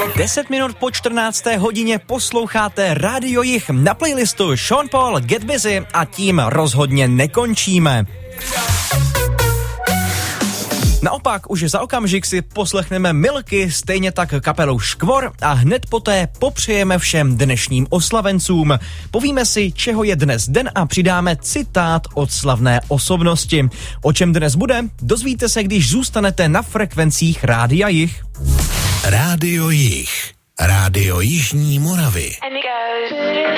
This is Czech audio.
10 minut po 14. hodině posloucháte Rádio Jih na playlistu Sean Paul Get Busy a tím rozhodně nekončíme. Naopak, už za okamžik si poslechneme Milky, stejně tak kapelu Škvor a hned poté popřejeme všem dnešním oslavencům. Povíme si, čeho je dnes den a přidáme citát od slavné osobnosti. O čem dnes bude, dozvíte se, když zůstanete na frekvencích Rádia Jih. Rádio Jih, Rádio Jižní Moravy.